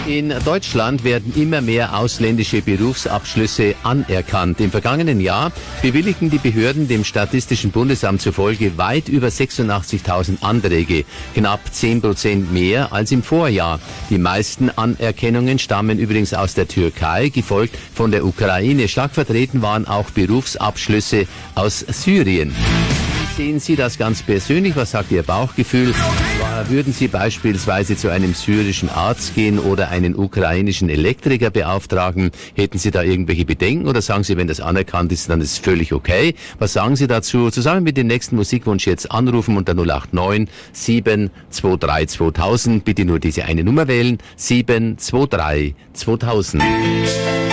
In Deutschland werden immer mehr ausländische Berufsabschlüsse anerkannt. Im vergangenen Jahr bewilligten die Behörden dem Statistischen Bundesamt zufolge weit über 86.000 Anträge, knapp 10% mehr als im Vorjahr. Die meisten Anerkennungen stammen übrigens aus der Türkei, gefolgt von der Ukraine. Stark vertreten waren auch Berufsabschlüsse aus Syrien. Wie sehen Sie das ganz persönlich? Was sagt Ihr Bauchgefühl? Würden Sie beispielsweise zu einem syrischen Arzt gehen oder einen ukrainischen Elektriker beauftragen? Hätten Sie da irgendwelche Bedenken oder sagen Sie, wenn das anerkannt ist, dann ist es völlig okay? Was sagen Sie dazu? Zusammen mit dem nächsten Musikwunsch jetzt anrufen unter 089 723 2000. Bitte nur diese eine Nummer wählen, 723 2000.